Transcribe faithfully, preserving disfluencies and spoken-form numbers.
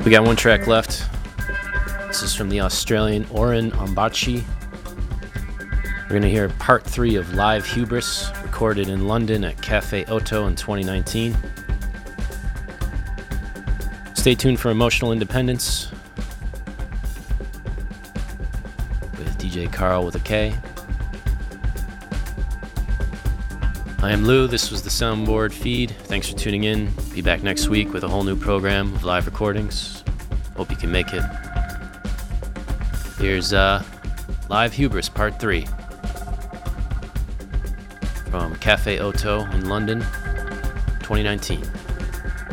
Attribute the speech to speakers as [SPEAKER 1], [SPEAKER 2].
[SPEAKER 1] We got one track left. This is from the Australian Oren Ombachi. We're going to hear part three of Live Hubris, recorded in London at Cafe Oto in twenty nineteen. Stay tuned for Emotional Independence with D J Carl with a K. I am Lou. This was the Soundboard feed. Thanks for tuning in. Be back next week with a whole new program of live recordings. Hope you can make it. Here's uh, Live Hubris Part three from Cafe Oto in London, twenty nineteen.